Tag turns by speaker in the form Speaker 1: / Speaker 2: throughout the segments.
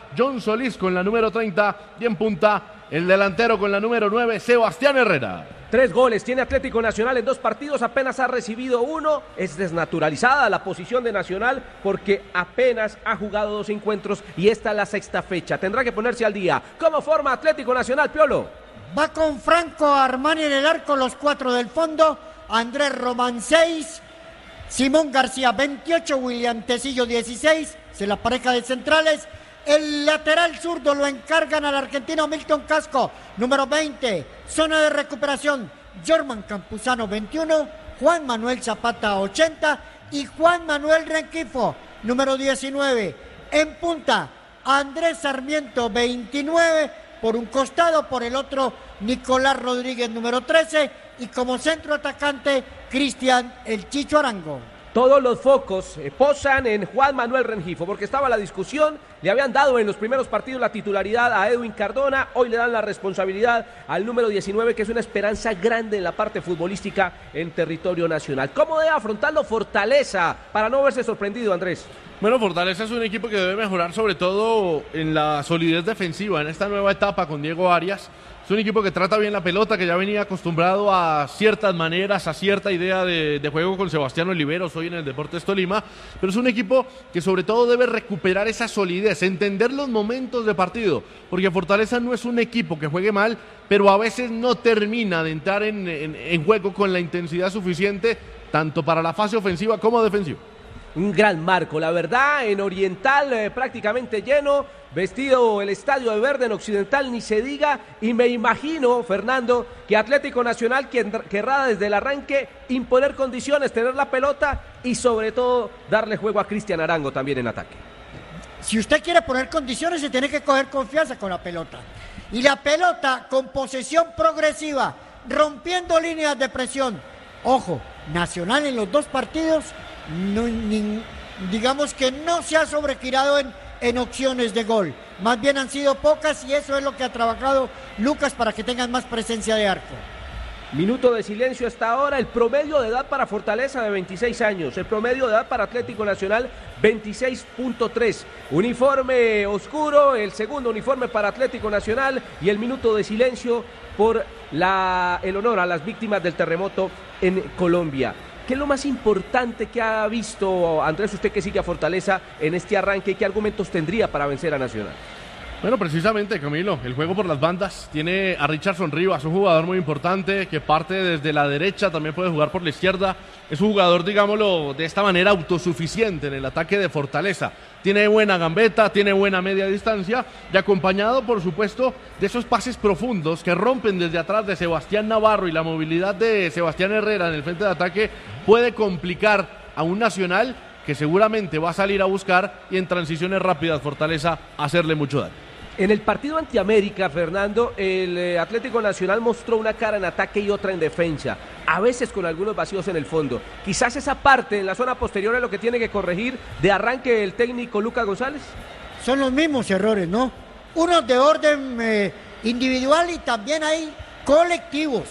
Speaker 1: John Solís con la número 30 y en punta el delantero con la número 9, Sebastián Herrera.
Speaker 2: 3 goles tiene Atlético Nacional en 2 partidos, apenas ha recibido 1. Es desnaturalizada la posición de Nacional porque apenas ha jugado 2 encuentros y esta es la 6ª fecha. Tendrá que ponerse al día. ¿Cómo forma Atlético Nacional, Piolo?
Speaker 3: Va con Franco Armani en el arco, los 4 del fondo. Andrés Román 6, Simón García 28, William Tecillo 16, se la pareja de centrales. El lateral zurdo lo encargan al argentino Milton Casco, número 20, zona de recuperación, Jorman Campuzano 21, Juan Manuel Zapata 80 y Juan Manuel Rengifo, número 19. En punta, Andrés Sarmiento 29, por un costado, por el otro Nicolás Rodríguez, número 13, y como centro atacante, Cristian El Chicho Arango.
Speaker 2: Todos los focos posan en Juan Manuel Rengifo, porque estaba la discusión, le habían dado en los primeros partidos la titularidad a Edwin Cardona, hoy le dan la responsabilidad al número 19, que es una esperanza grande en la parte futbolística en territorio nacional. ¿Cómo debe afrontarlo Fortaleza para no verse sorprendido, Andrés?
Speaker 1: Bueno, Fortaleza es un equipo que debe mejorar sobre todo en la solidez defensiva en esta nueva etapa con Diego Arias. Es un equipo que trata bien la pelota, que ya venía acostumbrado a ciertas maneras, a cierta idea de juego con Sebastián Oliveros hoy en el Deportes Tolima, pero es un equipo que sobre todo debe recuperar esa solidez, entender los momentos de partido, porque Fortaleza no es un equipo que juegue mal, pero a veces no termina de entrar en juego con la intensidad suficiente, tanto para la fase ofensiva como defensiva.
Speaker 2: Un gran marco, la verdad, en Oriental prácticamente lleno, vestido el estadio de verde, en Occidental ni se diga, y me imagino, Fernando, que Atlético Nacional querrá desde el arranque imponer condiciones, tener la pelota y sobre todo darle juego a Cristian Arango también en ataque.
Speaker 3: Si usted quiere poner condiciones, se tiene que coger confianza con la pelota. Y la pelota con posesión progresiva, rompiendo líneas de presión. Ojo, Nacional en los 2 partidos, digamos que no se ha sobregirado en opciones de gol. Más bien han sido pocas y eso es lo que ha trabajado Lucas para que tengan más presencia de arco.
Speaker 2: Minuto de silencio hasta ahora. El promedio de edad para Fortaleza de 26 años. El promedio de edad para Atlético Nacional 26.3. Uniforme oscuro, el segundo uniforme para Atlético Nacional y el minuto de silencio por el honor a las víctimas del terremoto en Colombia. ¿Qué es lo más importante que ha visto, Andrés, usted que sigue a Fortaleza en este arranque y qué argumentos tendría para vencer a Nacional?
Speaker 1: Bueno, precisamente, Camilo, el juego por las bandas tiene a Richardson Rivas, un jugador muy importante que parte desde la derecha, también puede jugar por la izquierda. Es un jugador, digámoslo, de esta manera autosuficiente en el ataque de Fortaleza. Tiene buena gambeta, tiene buena media distancia y acompañado, por supuesto, de esos pases profundos que rompen desde atrás de Sebastián Navarro y la movilidad de Sebastián Herrera en el frente de ataque puede complicar a un Nacional que seguramente va a salir a buscar y en transiciones rápidas Fortaleza hacerle mucho daño.
Speaker 2: En el partido ante América, Fernando, el Atlético Nacional mostró una cara en ataque y otra en defensa, a veces con algunos vacíos en el fondo. Quizás esa parte en la zona posterior es lo que tiene que corregir de arranque el técnico Lucas González.
Speaker 3: Son los mismos errores, ¿no? Unos de orden individual y también hay colectivos.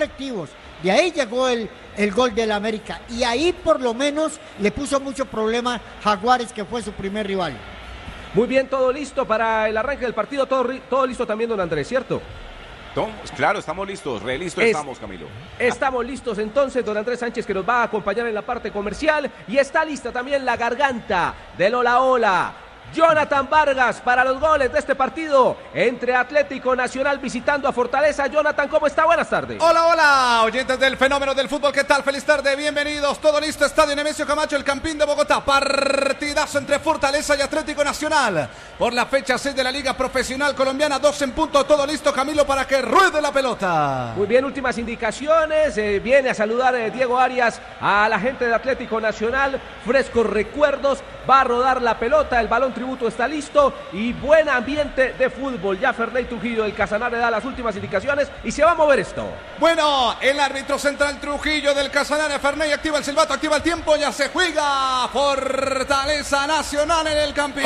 Speaker 3: De ahí llegó el gol del América y ahí por lo menos le puso mucho problema Jaguares, que fue su primer rival.
Speaker 2: Muy bien, todo listo para el arranque del partido, todo listo también, don Andrés, ¿cierto?
Speaker 4: Claro, estamos listos, estamos, Camilo.
Speaker 2: Estamos listos entonces, don Andrés Sánchez, que nos va a acompañar en la parte comercial, y está lista también la garganta del Hola Hola. Jonathan Vargas para los goles de este partido entre Atlético Nacional visitando a Fortaleza. Jonathan, ¿cómo está? Buenas tardes.
Speaker 5: Hola, hola, oyentes del fenómeno del fútbol, ¿qué tal? Feliz tarde, bienvenidos. Todo listo, Estadio Nemesio Camacho, el Campín de Bogotá. Partidazo entre Fortaleza y Atlético Nacional por la fecha 6 de la Liga Profesional Colombiana. 2 en punto, todo listo, Camilo, para que ruede la pelota.
Speaker 2: Muy bien, últimas indicaciones. Viene a saludar Diego Arias a la gente de Atlético Nacional. Frescos recuerdos, va a rodar la pelota, el balón tributo está listo y buen ambiente de fútbol. Ya Ferney Trujillo del Casanare da las últimas indicaciones y se va a mover esto.
Speaker 5: Bueno, el árbitro central Trujillo del Casanare, Ferney, activa el silbato, activa el tiempo, ya se juega Fortaleza Nacional en el Campín.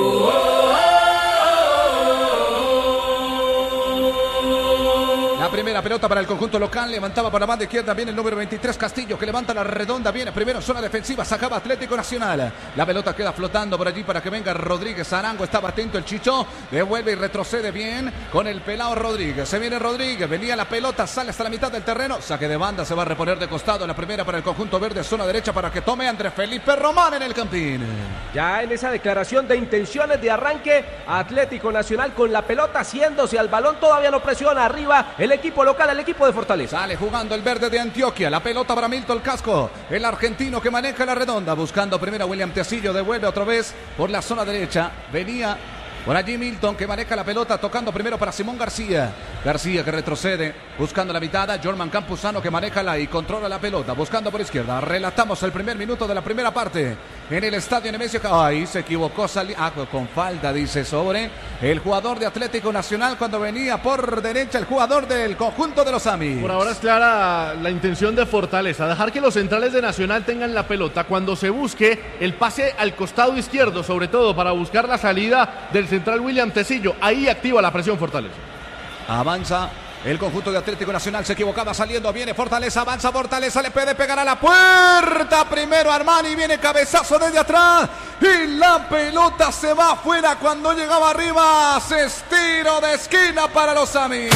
Speaker 5: La primera la pelota para el conjunto local, levantaba para la banda izquierda, viene el número 23 Castillo, que levanta la redonda, viene primero en zona defensiva, sacaba Atlético Nacional, la pelota queda flotando por allí para que venga Rodríguez Arango, estaba atento el Chicho, devuelve y retrocede bien con el pelado Rodríguez, se viene Rodríguez, venía la pelota, sale hasta la mitad del terreno, saque de banda, se va a reponer de costado, la primera para el conjunto verde, zona derecha para que tome Andrés Felipe Román en el campín.
Speaker 2: Ya en esa declaración de intenciones de arranque, Atlético Nacional con la pelota haciéndose al balón, todavía no presiona arriba el equipo local, el equipo de Fortaleza.
Speaker 5: Sale jugando el verde de Antioquia, la pelota para Milton Casco, el argentino que maneja la redonda, buscando primero a William Tecillo, devuelve otra vez por la zona derecha, venía por allí Milton que maneja la pelota, tocando primero para Simón García, García que retrocede, buscando la mitad, Jorman Campuzano que maneja y controla la pelota, buscando por izquierda, relatamos el primer minuto de la primera parte, en el estadio Nemesio, ahí se equivocó, con falta dice sobre el jugador de Atlético Nacional cuando venía por derecha el jugador del conjunto de los Amis.
Speaker 1: Por ahora es clara la intención de Fortaleza, dejar que los centrales de Nacional tengan la pelota cuando se busque el pase al costado izquierdo, sobre todo para buscar la salida del central William Tecillo, ahí activa la presión Fortaleza.
Speaker 5: Avanza el conjunto de Atlético Nacional, se equivocaba saliendo, viene Fortaleza, avanza Fortaleza, le puede pegar a la puerta, primero Armani, viene cabezazo desde atrás y la pelota se va afuera cuando llegaba arriba, se estiro de esquina para los Amis.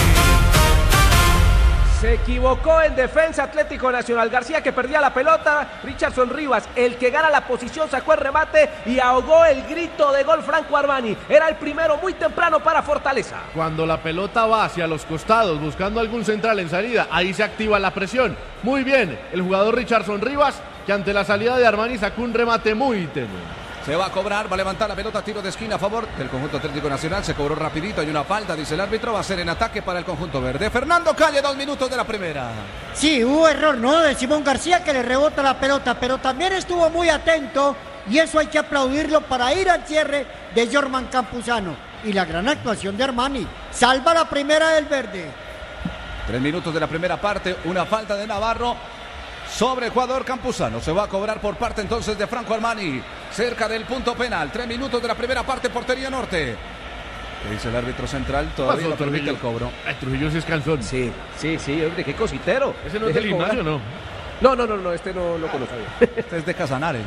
Speaker 2: Se equivocó en defensa Atlético Nacional. García que perdía la pelota. Richardson Rivas, el que gana la posición, sacó el remate y ahogó el grito de gol Franco Armani. Era el primero muy temprano para Fortaleza.
Speaker 1: Cuando la pelota va hacia los costados buscando algún central en salida, ahí se activa la presión. Muy bien, el jugador Richardson Rivas, que ante la salida de Armani sacó un remate muy tenue.
Speaker 5: Se va a cobrar, va a levantar la pelota, tiro de esquina a favor del conjunto Atlético Nacional. Se cobró rapidito, hay una falta, dice el árbitro. Va a ser en ataque para el conjunto verde. Fernando Calle, 2 minutos de la primera.
Speaker 3: Sí, hubo error, ¿no? De Simón García que le rebota la pelota, pero también estuvo muy atento y eso hay que aplaudirlo para ir al cierre de Jorman Campuzano. Y la gran actuación de Armani. Salva la primera del verde.
Speaker 5: 3 minutos de la primera parte, una falta de Navarro sobre el jugador Campuzano. Se va a cobrar por parte entonces de Franco Armani, cerca del punto penal. 3 minutos de la primera parte, portería norte. ¿Qué dice el árbitro central? Todavía no permite el cobro.
Speaker 1: Trujillo sí es cansón.
Speaker 2: Sí, hombre, qué cositero.
Speaker 1: ¿Ese no es del gimnasio, no?
Speaker 2: No, este no lo conozco.
Speaker 5: Este es de Casanare.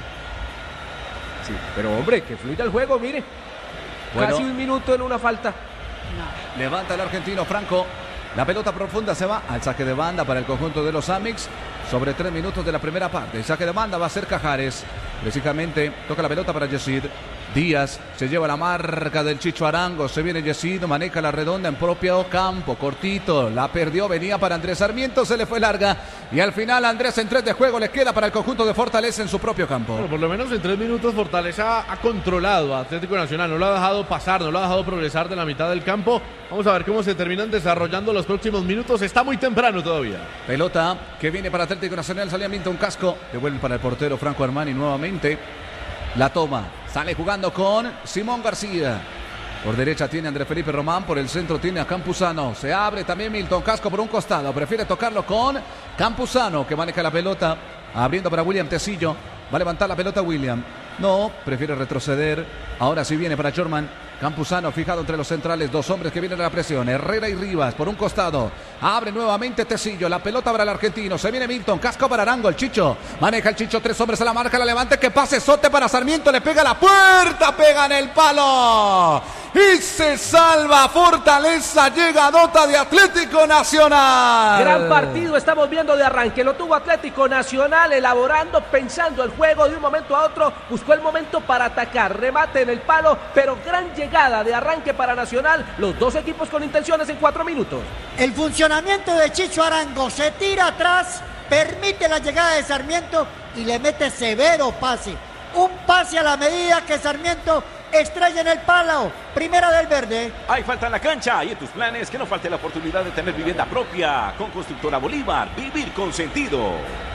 Speaker 2: Sí, pero hombre, que fluya el juego, mire. Bueno, casi un minuto en una falta.
Speaker 5: Levanta el argentino Franco. La pelota profunda se va al saque de banda para el conjunto de los Amix. Sobre 3 minutos de la primera parte. El saque de banda va a ser Cajares. Precisamente toca la pelota para Yesid. Díaz se lleva la marca del Chicho Arango. Se viene Yesid, maneja la redonda en propio campo. Cortito, la perdió, venía para Andrés Sarmiento, se le fue larga. Y al final Andrés en 3 de juego le queda para el conjunto de Fortaleza en su propio campo.
Speaker 1: Bueno, por lo menos en 3 minutos Fortaleza ha controlado a Atlético Nacional. No lo ha dejado pasar, no lo ha dejado progresar de la mitad del campo. Vamos a ver cómo se terminan desarrollando los próximos minutos. Está muy temprano todavía.
Speaker 5: Pelota que viene para Atlético Nacional, salía Milton Casco. Devuelve para el portero Franco Armani nuevamente. La toma. Sale jugando con Simón García. Por derecha tiene Andrés Felipe Román. Por el centro tiene a Campuzano. Se abre también Milton Casco por un costado. Prefiere tocarlo con Campuzano, que maneja la pelota. Abriendo para William Tecillo. Va a levantar la pelota William. No, prefiere retroceder. Ahora sí viene para Jorman Campuzano, fijado entre los centrales. 2 hombres que vienen a la presión. Herrera y Rivas por un costado. Abre nuevamente Tecillo. La pelota para el argentino. Se viene Milton. Casco para Arango. El Chicho. Maneja el Chicho. 3 hombres a la marca. La levante. Que pase Sote para Sarmiento. Le pega a la puerta. Pega en el palo. Y se salva Fortaleza. Llega Dota de Atlético Nacional.
Speaker 2: Gran partido estamos viendo de arranque. Lo tuvo Atlético Nacional elaborando, pensando el juego de un momento a otro. Buscó el momento para atacar. Remate en el palo. Pero gran llegada de arranque para Nacional. Los 2 equipos con intenciones en 4 minutos.
Speaker 3: El funcionamiento de Chicho Arango se tira atrás, permite la llegada de Sarmiento y le mete severo pase. Un pase a la medida que Sarmiento estrella en el palo. Primera del verde.
Speaker 6: Hay falta en la cancha y en tus planes que no falte la oportunidad de tener vivienda propia. Con Constructora Bolívar, vivir con sentido.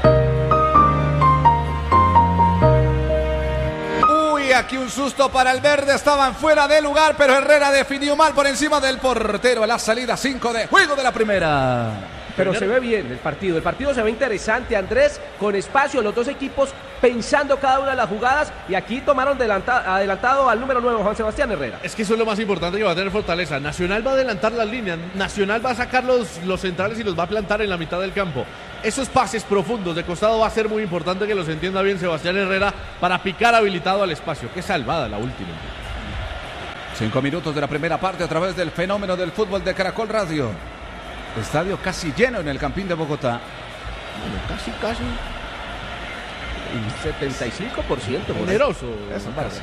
Speaker 5: Aquí un susto para el verde, estaban fuera de lugar, pero Herrera definió mal por encima del portero a la salida. 5 de juego de la primera.
Speaker 2: Pero se ve bien el partido se ve interesante, Andrés, con espacio, los dos equipos pensando cada una de las jugadas, y aquí tomaron adelantado al número 9, Juan Sebastián Herrera.
Speaker 1: Es que eso es lo más importante que va a tener Fortaleza. Nacional va a adelantar las líneas, Nacional va a sacar los centrales y los va a plantar en la mitad del campo. Esos pases profundos de costado va a ser muy importante que los entienda bien Sebastián Herrera para picar habilitado al espacio. Qué salvada la última.
Speaker 5: 5 minutos de la primera parte a través del fenómeno del fútbol de Caracol Radio. Estadio casi lleno en el Campín de Bogotá.
Speaker 1: Bueno, casi.
Speaker 2: Un 75%.
Speaker 1: Generoso.
Speaker 5: Eso pasa.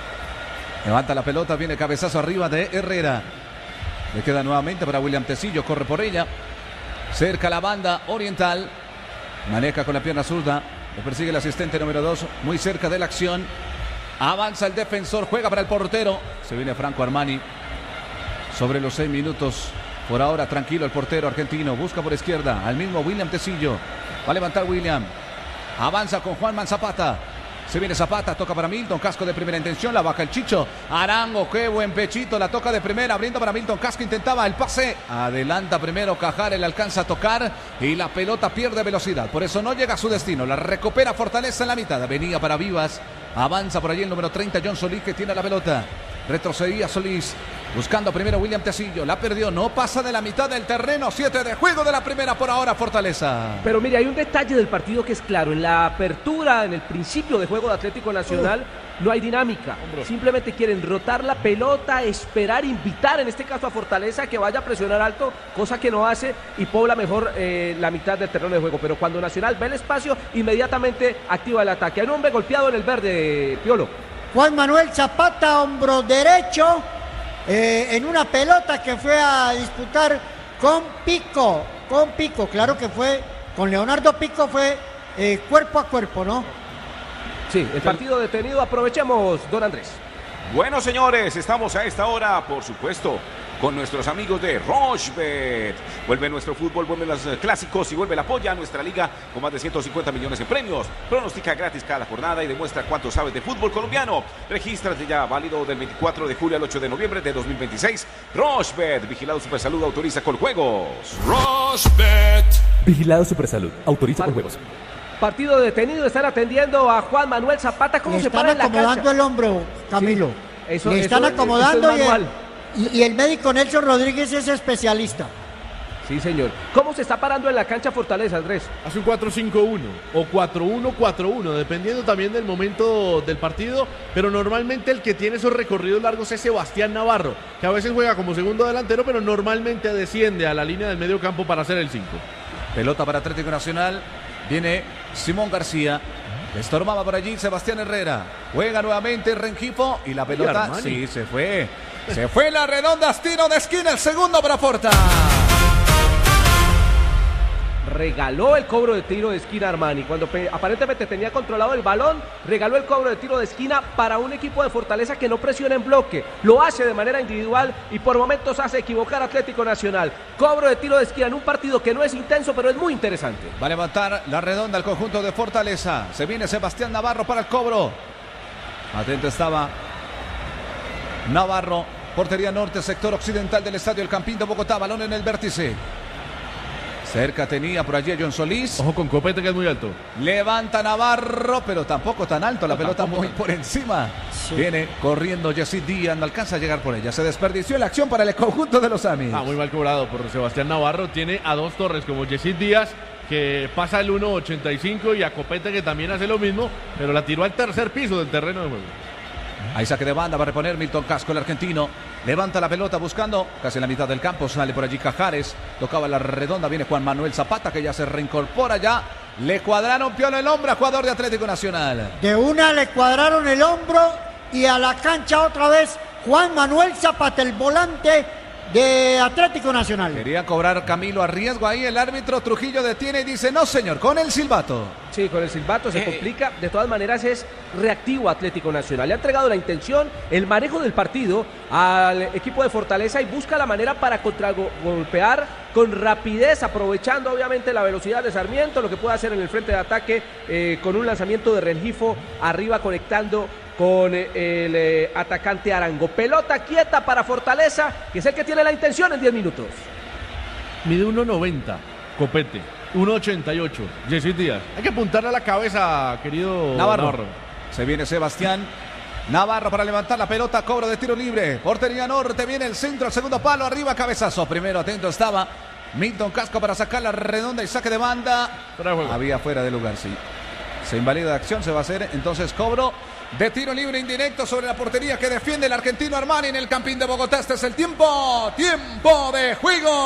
Speaker 5: Levanta la pelota, viene cabezazo arriba de Herrera. Le queda nuevamente para William Tecillo, corre por ella. Cerca la banda oriental. Maneja con la pierna zurda. Le persigue el asistente número 2, muy cerca de la acción. Avanza el defensor, juega para el portero. Se viene Franco Armani. Sobre los 6 minutos. Por ahora tranquilo el portero argentino. Busca por izquierda al mismo William Tecillo. Va a levantar William. Avanza con Juanman Zapata. Se viene Zapata, toca para Milton Casco de primera intención, la baja el Chicho. Arango, qué buen pechito, la toca de primera, abriendo para Milton Casco, intentaba el pase. Adelanta primero Cajares, le alcanza a tocar y la pelota pierde velocidad. Por eso no llega a su destino, la recupera Fortaleza en la mitad. Venía para Vivas, avanza por allí el número 30, John Solís, que tiene la pelota. Retrocedía Solís, buscando primero William Tecillo, la perdió, no pasa de la mitad del terreno, 7 de juego de la primera por ahora Fortaleza.
Speaker 2: Pero mire, hay un detalle del partido que es claro, en la apertura, en el principio de juego de Atlético Nacional, no hay dinámica, simplemente quieren rotar la pelota, esperar, invitar en este caso a Fortaleza que vaya a presionar alto, cosa que no hace y pobla mejor la mitad del terreno de juego, pero cuando Nacional ve el espacio, inmediatamente activa el ataque. Hay un hombre golpeado en el verde, Piolo.
Speaker 3: Juan Manuel Zapata, hombro derecho, en una pelota que fue a disputar con Pico, claro que fue, con Leonardo Pico fue cuerpo a cuerpo, ¿no?
Speaker 2: Sí, el partido detenido, aprovechemos, don Andrés.
Speaker 6: Bueno, señores, estamos a esta hora, por supuesto, con nuestros amigos de Rochebet. Vuelve nuestro fútbol, vuelven los clásicos y vuelve la polla a nuestra liga con más de 150 millones en premios. Pronostica gratis cada jornada y demuestra cuánto sabes de fútbol colombiano. Regístrate ya, válido del 24 de julio al 8 de noviembre de 2026. Rochebet, Vigilado Supersalud, autoriza con juegos.
Speaker 7: Rochebet. Vigilado Supersalud, autoriza con juegos.
Speaker 2: Partido detenido, están atendiendo a Juan Manuel Zapata. ¿Cómo se para en la cancha?
Speaker 3: Le están acomodando el hombro, Camilo.
Speaker 2: Sí,
Speaker 3: le están acomodando
Speaker 2: eso
Speaker 3: y el médico Nelson Rodríguez es especialista.
Speaker 2: Sí, señor. ¿Cómo se está parando en la cancha Fortaleza, Andrés?
Speaker 1: Hace un 4-5-1 o 4-1-4-1, dependiendo también del momento del partido, pero normalmente el que tiene esos recorridos largos es Sebastián Navarro, que a veces juega como segundo delantero, pero normalmente desciende a la línea del medio campo para hacer el 5.
Speaker 5: Pelota para Atlético Nacional. Viene Simón García. Estorbaba por allí Sebastián Herrera. Juega nuevamente Rengifo y la pelota. Sí, se fue. Se fue la redonda, tiro de esquina, el segundo para Porta.
Speaker 2: Regaló el cobro de tiro de esquina Armani. Cuando aparentemente tenía controlado el balón, regaló el cobro de tiro de esquina para un equipo de Fortaleza que no presiona en bloque. Lo hace de manera individual y por momentos hace equivocar a Atlético Nacional. Cobro de tiro de esquina en un partido que no es intenso, pero es muy interesante.
Speaker 5: Va a levantar la redonda el conjunto de Fortaleza. Se viene Sebastián Navarro para el cobro. Atento estaba Navarro. Portería norte, sector occidental del estadio El Campín de Bogotá. Balón en el vértice. Cerca tenía por allí a John Solís.
Speaker 1: Ojo con Copete, que es muy alto.
Speaker 5: Levanta Navarro, pero tampoco tan alto. La pelota muy por encima. Sí. Viene corriendo Yesid Díaz, no alcanza a llegar por ella. Se desperdició la acción para el conjunto de los Amis.
Speaker 1: Muy mal cobrado por Sebastián Navarro. Tiene a dos torres como Yesid Díaz, que pasa el 1.85, y a Copete, que también hace lo mismo, pero la tiró al tercer piso del terreno de juego.
Speaker 5: Hay saque de banda, va a reponer Milton Casco, el argentino. Levanta la pelota buscando casi en la mitad del campo. Sale por allí Cajares. Tocaba la redonda. Viene Juan Manuel Zapata, que ya se reincorpora ya. Le cuadraron Piolo el hombro a jugador de Atlético Nacional.
Speaker 3: De una le cuadraron el hombro y a la cancha otra vez Juan Manuel Zapata, el volante de Atlético Nacional.
Speaker 5: Quería cobrar Camilo a riesgo ahí. El árbitro Trujillo detiene y dice: no, señor, con el silbato.
Speaker 2: Sí, con el silbato se complica. De todas maneras es reactivo Atlético Nacional. Le ha entregado la intención, el manejo del partido al equipo de Fortaleza y busca la manera para contragolpear con rapidez, aprovechando obviamente la velocidad de Sarmiento, lo que puede hacer en el frente de ataque con un lanzamiento de Rengifo arriba conectando con el atacante Arango. Pelota quieta para Fortaleza, que es el que tiene la intención en 10 minutos.
Speaker 1: Mide 1.90, Copete. 1.88. Jessy Díaz. Hay que apuntarle a la cabeza, querido
Speaker 5: Navarro. Se viene Sebastián Navarro para levantar la pelota, cobro de tiro libre. Portería norte, viene el centro, el segundo palo, arriba, cabezazo. Primero atento estaba Milton Casco para sacar la redonda y saque de banda. Había fuera de lugar, sí. Se invalida la acción, se va a hacer entonces cobro de tiro libre indirecto sobre la portería que defiende el argentino Armani en el Campín de Bogotá. Este es el tiempo de juego.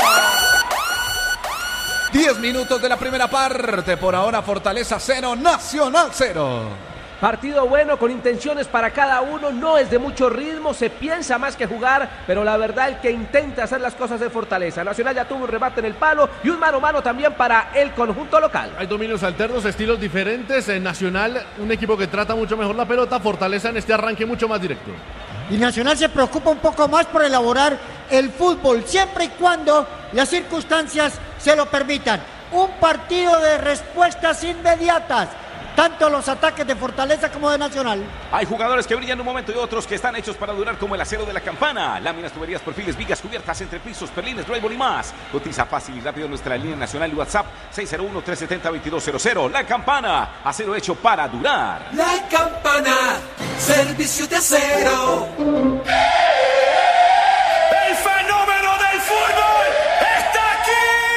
Speaker 5: 10 minutos de la primera parte. Por ahora Fortaleza 0, Nacional 0.
Speaker 2: Partido bueno, con intenciones para cada uno, no es de mucho ritmo, se piensa más que jugar, pero la verdad el que intenta hacer las cosas de Fortaleza. Nacional ya tuvo un remate en el palo y un mano a mano también para el conjunto local.
Speaker 1: Hay dominios alternos, estilos diferentes. En Nacional, un equipo que trata mucho mejor la pelota. Fortaleza en este arranque mucho más directo.
Speaker 3: Y Nacional se preocupa un poco más por elaborar el fútbol, siempre y cuando las circunstancias se lo permitan. Un partido de respuestas inmediatas, tanto los ataques de Fortaleza como de Nacional.
Speaker 6: Hay jugadores que brillan un momento y otros que están hechos para durar, como el acero de la campana. Láminas, tuberías, perfiles, vigas, cubiertas, entrepisos, perlines, drywall y más. Cotiza fácil y rápido nuestra línea nacional y WhatsApp 601-370-2200. La Campana, acero hecho para durar.
Speaker 8: La Campana, servicio de acero.
Speaker 5: El fenómeno del fútbol está aquí.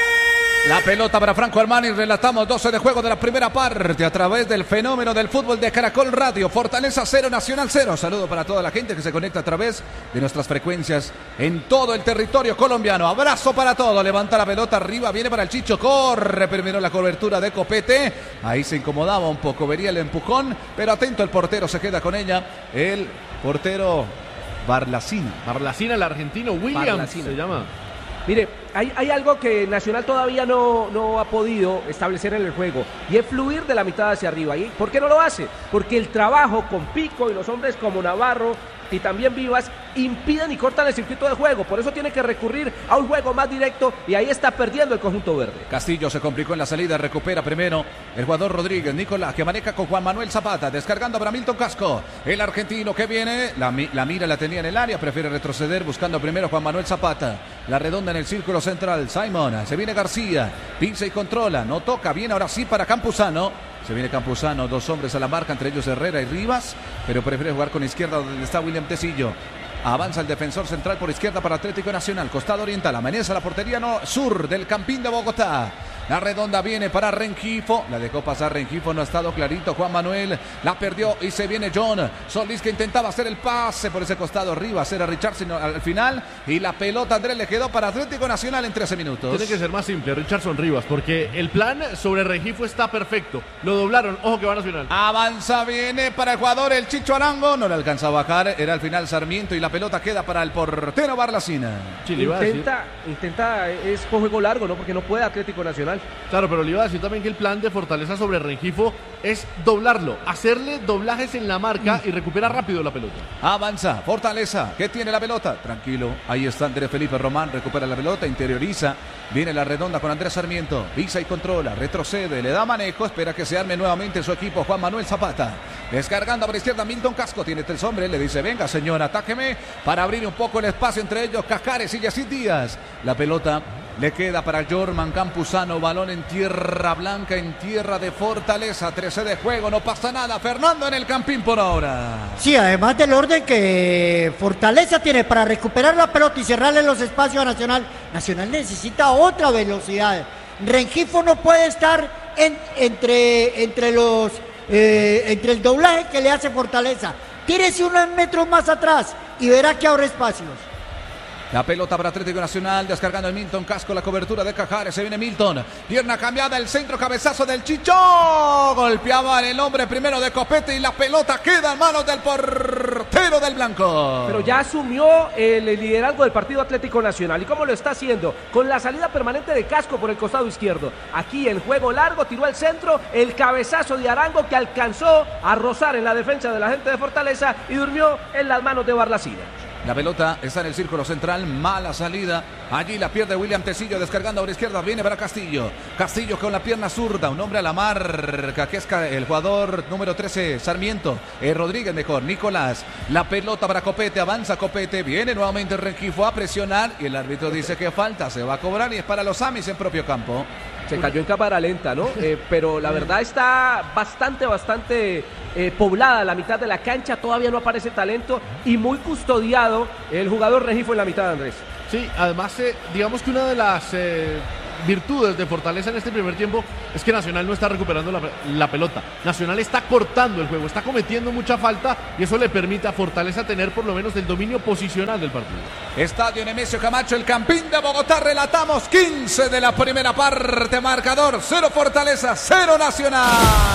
Speaker 5: La pelota para Franco Armani, relatamos 12 de juego de la primera parte a través del fenómeno del fútbol de Caracol Radio. Fortaleza 0, Nacional 0. Saludo para toda la gente que se conecta a través de nuestras frecuencias en todo el territorio colombiano. Abrazo para todos. Levanta la pelota arriba, viene para el Chicho, corre primero la cobertura de Copete. Ahí se incomodaba un poco, vería el empujón, pero atento el portero, se queda con ella. El portero Barlacina,
Speaker 1: el argentino Williams se llama.
Speaker 2: Mire, hay algo que Nacional todavía no ha podido establecer en el juego, y es fluir de la mitad hacia arriba. ¿Y por qué no lo hace? Porque el trabajo con Pico y los hombres como Navarro y también Vivas impiden y cortan el circuito de juego. Por eso tiene que recurrir a un juego más directo, y ahí está perdiendo el conjunto verde.
Speaker 5: Castillo se complicó en la salida, recupera primero el jugador Rodríguez. Nicolás que maneja con Juan Manuel Zapata, descargando para Milton Casco. El argentino que viene, la mira la tenía en el área, prefiere retroceder, buscando primero Juan Manuel Zapata. La redonda en el círculo central, Simon, se viene García, pinza y controla, no toca, viene ahora sí para Campuzano. Se viene Campuzano, dos hombres a la marca, entre ellos Herrera y Rivas, pero prefiere jugar con izquierda donde está William Tecillo. Avanza el defensor central por izquierda para Atlético Nacional, costado oriental, amanece la portería sur del Campín de Bogotá. La redonda viene para Rengifo, la dejó pasar Rengifo, no ha estado clarito Juan Manuel, la perdió y se viene John Solís, que intentaba hacer el pase por ese costado, Rivas era Richardson al final, y la pelota Andrés le quedó para Atlético Nacional en 13 minutos.
Speaker 1: Tiene que ser más simple, Richardson Rivas, porque el plan sobre Rengifo está perfecto, lo doblaron, ojo que va Nacional.
Speaker 5: Avanza, viene para el jugador el Chicho Arango, no le alcanza a bajar, era al final Sarmiento y la pelota queda para el portero Barlacina.
Speaker 1: Sí,
Speaker 2: intenta, es con juego largo, ¿no? Porque no puede Atlético Nacional.
Speaker 1: Claro, pero le iba a decir también que el plan de Fortaleza sobre Rengifo es doblarlo, hacerle doblajes en la marca y recupera rápido la pelota.
Speaker 5: Avanza, Fortaleza, que tiene la pelota, tranquilo, ahí está Andrés Felipe Román, recupera la pelota, interioriza, viene la redonda con Andrés Sarmiento, pisa y controla, retrocede, le da manejo, espera que se arme nuevamente su equipo, Juan Manuel Zapata, descargando por izquierda Milton Casco, tiene 3 hombres, le dice, venga señor, atáqueme, para abrir un poco el espacio entre ellos, Cajares y Yacid Díaz, la pelota le queda para Jorman Campuzano, balón en tierra blanca, en tierra de Fortaleza, 13 de juego, no pasa nada, Fernando en el Campín por ahora.
Speaker 3: Sí, además del orden que Fortaleza tiene para recuperar la pelota y cerrarle los espacios a Nacional, Nacional necesita otra velocidad. Rengifo no puede estar entre el doblaje que le hace Fortaleza. Tírese unos metros más atrás y verá que abre espacios.
Speaker 5: La pelota para Atlético Nacional, descargando el Milton Casco, la cobertura de Cajares, se viene Milton, pierna cambiada, el centro, cabezazo del Chicho, golpeaba en el hombre primero de Copete y la pelota queda en manos del portero del blanco.
Speaker 2: Pero ya asumió el liderazgo del partido Atlético Nacional. ¿Y cómo lo está haciendo? Con la salida permanente de Casco por el costado izquierdo. Aquí el juego largo, tiró al centro, el cabezazo de Arango que alcanzó a rozar en la defensa de la gente de Fortaleza y durmió en las manos de Barlacina.
Speaker 5: La pelota está en el círculo central, mala salida. Allí la pierde William Tecillo, descargando a la izquierda, viene para Castillo. Castillo con la pierna zurda, un hombre a la marca, que es el jugador número 13, Sarmiento. Rodríguez mejor, Nicolás. La pelota para Copete, avanza Copete, viene nuevamente Rengifo a presionar y el árbitro dice que falta, se va a cobrar y es para los Amis en propio campo.
Speaker 2: Se cayó en cámara lenta, ¿no? Pero la verdad está bastante poblada la mitad de la cancha, todavía no aparece talento y muy custodiado el jugador Rengifo en la mitad, Andrés.
Speaker 1: Sí, además, digamos que una de las virtudes de Fortaleza en este primer tiempo es que Nacional no está recuperando la pelota. Nacional está cortando el juego, está cometiendo mucha falta y eso le permite a Fortaleza tener por lo menos el dominio posicional del partido.
Speaker 5: Estadio Nemesio Camacho, el Campín de Bogotá, relatamos 15 de la primera parte, marcador 0 Fortaleza, 0 Nacional.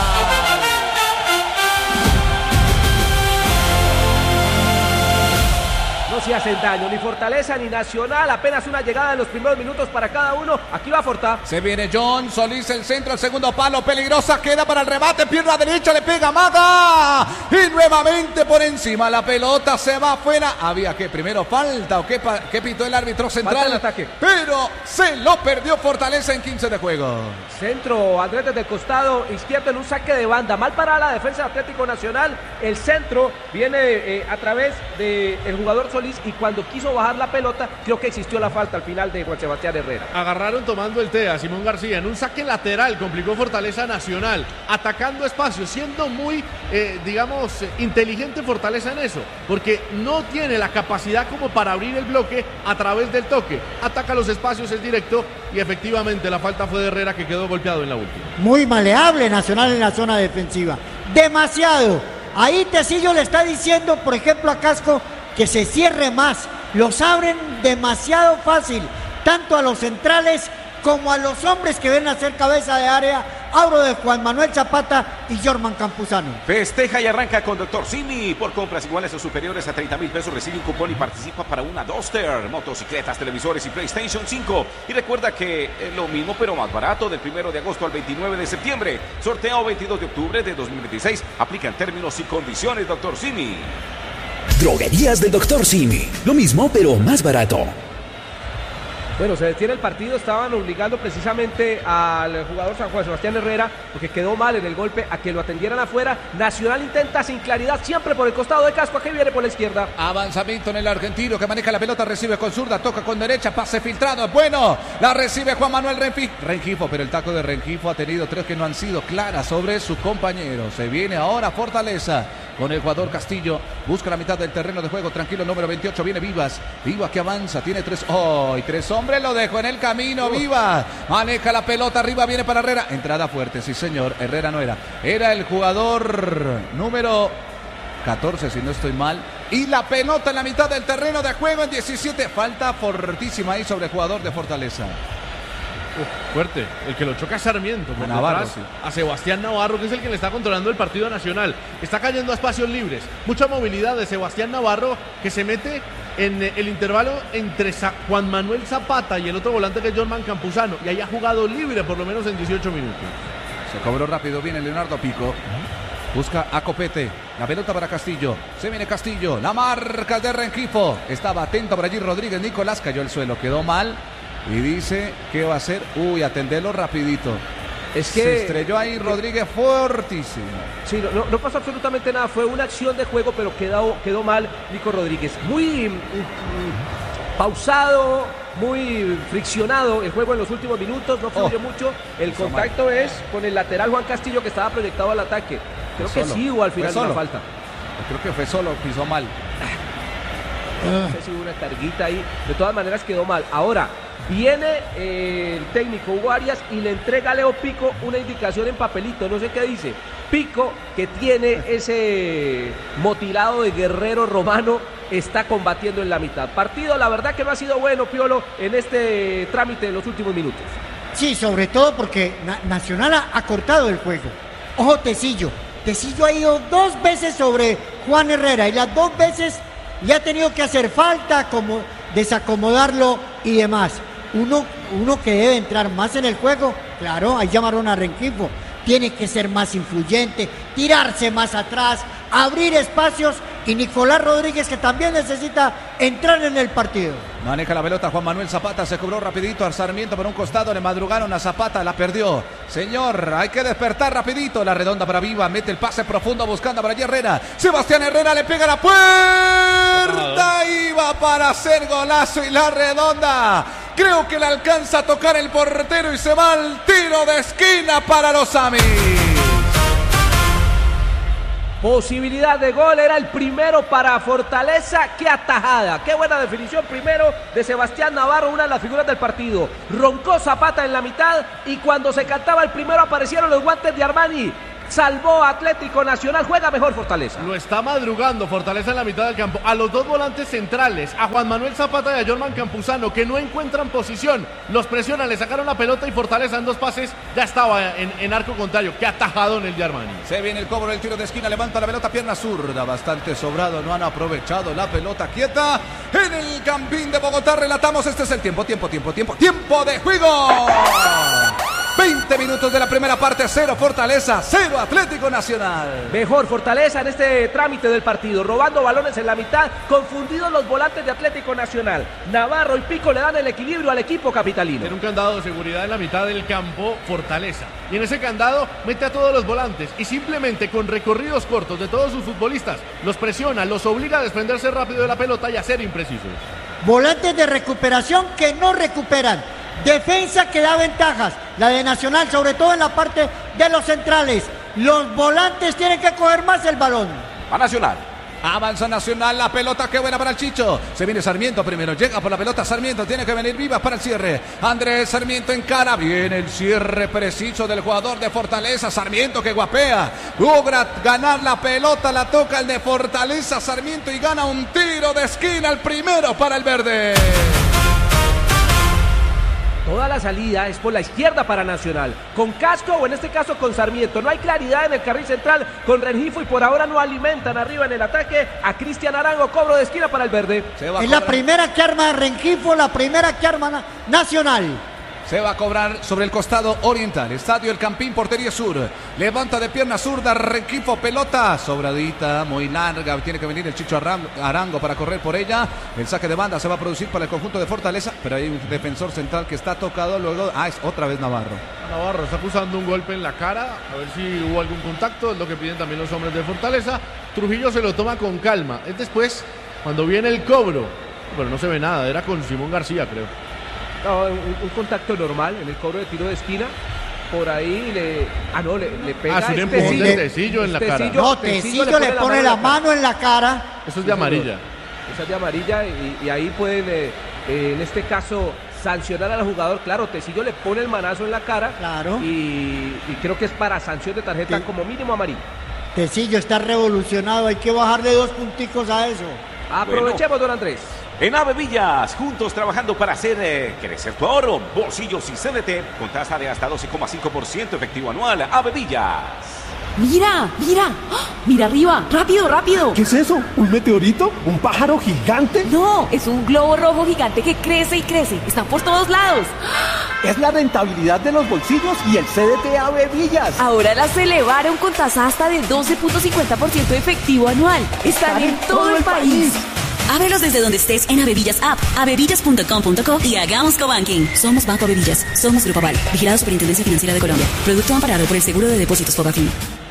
Speaker 2: No se hacen daño, ni Fortaleza ni Nacional, apenas una llegada en los primeros minutos para cada uno. Aquí va Forta.
Speaker 5: Se viene John Solís, el centro, el segundo palo, peligrosa, queda para el remate, pierna derecha, le pega Maga. Y nuevamente por encima, la pelota se va afuera. Había que primero falta o qué pitó el árbitro central.
Speaker 2: El ataque.
Speaker 5: Pero se lo perdió Fortaleza en 15 de juego.
Speaker 2: Centro, Andrés desde el costado izquierdo en un saque de banda. Mal para la defensa de Atlético Nacional. El centro viene a través del jugador Solís y cuando quiso bajar la pelota, creo que existió la falta al final de Juan Sebastián Herrera.
Speaker 1: Agarraron tomando el té a Simón García en un saque lateral, complicó Fortaleza Nacional, atacando espacios, siendo muy, inteligente Fortaleza en eso, porque no tiene la capacidad como para abrir el bloque a través del toque. Ataca los espacios, es directo y efectivamente la falta fue de Herrera que quedó golpeado en la última.
Speaker 3: Muy maleable Nacional en la zona defensiva, demasiado. Ahí Tecillo le está diciendo, por ejemplo, a Casco que se cierre más, los abren demasiado fácil, tanto a los centrales como a los hombres que ven hacer cabeza de área. Hablo de Juan Manuel Zapata y Jorman Campuzano.
Speaker 6: Festeja y arranca con Dr. Simi. Por compras iguales o superiores a 30,000 pesos recibe un cupón y participa para una Duster, motocicletas, televisores y PlayStation 5. Y recuerda que es lo mismo pero más barato del 1 de agosto al 29 de septiembre. Sorteo 22 de octubre de 2026. Aplican términos y condiciones, Dr. Simi.
Speaker 9: Droguerías del Dr. Simi. Lo mismo pero más barato.
Speaker 2: Bueno, se detiene el partido, estaban obligando precisamente al jugador San Juan Sebastián Herrera, porque quedó mal en el golpe, a que lo atendieran afuera. Nacional intenta sin claridad, siempre por el costado de Casco, aquí viene por la izquierda.
Speaker 5: Avanzamiento en el argentino que maneja la pelota, recibe con zurda, toca con derecha, pase filtrado, bueno, la recibe Juan Manuel Rengifo, pero el taco de Rengifo ha tenido 3 que no han sido claras sobre su compañero. Se viene ahora Fortaleza con el jugador Castillo, busca la mitad del terreno de juego, tranquilo, número 28, viene Vivas que avanza, tiene 3 hombres, lo dejó en el camino, Vivas, maneja la pelota, arriba viene para Herrera, entrada fuerte, sí señor, Herrera no era el jugador número 14 si no estoy mal, y la pelota en la mitad del terreno de juego en 17, falta fortísima ahí sobre el jugador de Fortaleza.
Speaker 1: Fuerte, el que lo choca es Sarmiento por
Speaker 5: Navarro,
Speaker 1: detrás,
Speaker 5: sí.
Speaker 1: a Sebastián Navarro, que es el que le está controlando el partido Nacional. Está cayendo a espacios libres, mucha movilidad de Sebastián Navarro, que se mete en el intervalo entre Juan Manuel Zapata y el otro volante que es Jorman Campuzano, y ahí ha jugado libre por lo menos en 18 minutos.
Speaker 5: Se cobró rápido, viene Leonardo Pico, busca a Copete, la pelota para Castillo, se viene Castillo, la marca de Rengifo, estaba atento por allí Rodríguez, Nicolás cayó al suelo, quedó mal. Y dice, ¿qué va a hacer? Atendelo rapidito.
Speaker 2: Es que
Speaker 5: se estrelló ahí Rodríguez fortísimo.
Speaker 2: Sí, no pasó absolutamente nada. Fue una acción de juego, pero quedó mal Nico Rodríguez. Muy pausado, muy friccionado el juego en los últimos minutos. No fluye mucho. El contacto es con el lateral Juan Castillo, que estaba proyectado al ataque. Creo que sí hubo al final una falta.
Speaker 5: Creo que fue solo, pisó mal.
Speaker 2: No sé si hubo una carguita ahí. De todas maneras quedó mal. Ahora viene el técnico Hugo Arias y le entrega a Leo Pico una indicación en papelito, no sé qué dice. Pico, que tiene ese motilado de guerrero romano, está combatiendo en la mitad. Partido, la verdad que no ha sido bueno, Piolo, en este trámite de los últimos minutos.
Speaker 3: Sí, sobre todo porque Nacional ha cortado el juego. Ojo, Tecillo ha ido 2 veces sobre Juan Herrera y las 2 veces le ha tenido que hacer falta, como desacomodarlo y demás. Uno que debe entrar más en el juego, claro, ahí llamaron a Rengifo, tiene que ser más influyente, tirarse más atrás, abrir espacios y Nicolás Rodríguez, que también necesita entrar en el partido.
Speaker 5: Maneja la pelota Juan Manuel Zapata, se cobró rapidito al Sarmiento por un costado, le madrugaron a Zapata, la perdió. Señor, hay que despertar rapidito, la redonda para Viva, mete el pase profundo buscando para allí Herrera. Sebastián Herrera le pega a la puerta, iba para hacer golazo y la redonda. Creo que le alcanza a tocar el portero y se va al tiro de esquina para los Amis.
Speaker 2: Posibilidad de gol, era el primero para Fortaleza. ¡Qué atajada! ¡Qué buena definición! Primero de Sebastián Navarro, una de las figuras del partido. Roncó Zapata en la mitad y cuando se cantaba el primero aparecieron los guantes de Armani. Salvó Atlético Nacional, juega mejor Fortaleza.
Speaker 1: Lo está madrugando Fortaleza en la mitad del campo. A los dos volantes centrales, a Juan Manuel Zapata y a Jorman Campuzano, que no encuentran posición. Los presionan, le sacaron la pelota y Fortaleza en dos pases ya estaba en arco contrario. Qué atajado en el de Armani.
Speaker 5: Se viene el cobro del tiro de esquina, levanta la pelota, pierna zurda, bastante sobrado, no han aprovechado la pelota quieta. En el Campín de Bogotá relatamos, este es el tiempo de juego. 20 minutos de la primera parte, 0 Fortaleza, 0 Atlético Nacional.
Speaker 2: Mejor Fortaleza en este trámite del partido, robando balones en la mitad, confundidos los volantes de Atlético Nacional. Navarro y Pico le dan el equilibrio al equipo capitalino.
Speaker 1: Tiene un candado de seguridad en la mitad del campo Fortaleza. Y en ese candado mete a todos los volantes y simplemente con recorridos cortos de todos sus futbolistas los presiona, los obliga a desprenderse rápido de la pelota y a ser imprecisos.
Speaker 3: Volantes de recuperación que no recuperan. Defensa que da ventajas, la de Nacional, sobre todo en la parte de los centrales. Los volantes tienen que coger más el balón.
Speaker 6: A Nacional.
Speaker 5: Avanza Nacional, la pelota, qué buena para el Chicho. Se viene Sarmiento primero, llega por la pelota Sarmiento, tiene que venir Vivas para el cierre. Andrés Sarmiento encara, viene el cierre preciso del jugador de Fortaleza. Sarmiento que guapea, logra ganar la pelota, la toca el de Fortaleza Sarmiento y gana un tiro de esquina, el primero para el verde.
Speaker 2: Toda la salida es por la izquierda para Nacional, con Casco o en este caso con Sarmiento. No hay claridad en el carril central con Rengifo y por ahora no alimentan arriba en el ataque a Cristian Arango. Cobro de esquina para el verde.
Speaker 3: Es la primera que arma Rengifo, la primera que arma Nacional.
Speaker 5: Se va a cobrar sobre el costado oriental. Estadio El Campín, portería sur. Levanta de pierna zurda, Rengifo, pelota sobradita, muy larga. Tiene que venir el Chicho Arango para correr por ella. El saque de banda se va a producir para el conjunto de Fortaleza, pero hay un defensor central que está tocado. Luego, es otra vez Navarro.
Speaker 1: Navarro está acusando un golpe en la cara, a ver si hubo algún contacto, es lo que piden también los hombres de Fortaleza. Trujillo se lo toma con calma. Es después, cuando viene el cobro, pero no se ve nada, era con Simón García, creo.
Speaker 2: No, un contacto normal en el cobro de tiro de esquina. Por ahí le pega.
Speaker 1: Es un empujón de Tecillo en la cara.
Speaker 3: No, Tecillo le pone la mano en la cara.
Speaker 1: Eso es de amarilla.
Speaker 2: Esa es de amarilla y ahí pueden, en este caso, sancionar al jugador. Claro, Tecillo le pone el manazo en la cara.
Speaker 3: Claro.
Speaker 2: Y creo que es para sanción de tarjeta como mínimo amarilla.
Speaker 3: Tecillo está revolucionado, hay que bajarle 2 punticos a eso.
Speaker 2: Aprovechemos, don Andrés.
Speaker 6: En Ave Villas, juntos trabajando para hacer crecer tu ahorro, bolsillos y CDT con tasa de hasta 12,5% efectivo anual. Ave Villas.
Speaker 10: ¡Mira! ¡Oh! ¡Mira arriba! ¡Rápido!
Speaker 11: ¿Qué es eso? ¿Un meteorito? ¿Un pájaro gigante?
Speaker 10: No, es un globo rojo gigante que crece y crece. Está por todos lados.
Speaker 11: Es la rentabilidad de los bolsillos y el CDT Ave Villas.
Speaker 10: Ahora las elevaron con tasa hasta de 12.50% efectivo anual. Están en todo el país.
Speaker 12: Ábrelos desde donde estés en Avevillas App, avevillas.com.co y hagamos cobanking. Somos Banco Avevillas, somos Grupo Aval, vigilado Superintendencia Financiera de Colombia. Producto amparado por el Seguro de Depósitos Fogafín.